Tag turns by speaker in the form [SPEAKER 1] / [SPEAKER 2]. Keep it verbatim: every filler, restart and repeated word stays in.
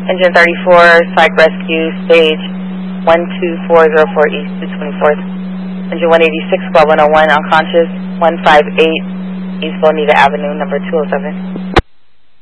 [SPEAKER 1] Engine thirty-four, psych rescue, stage one two four zero four East two twenty-fourth. Engine one eighty-six, squad one oh one, unconscious, one five eight East Bonita Avenue, number two oh seven.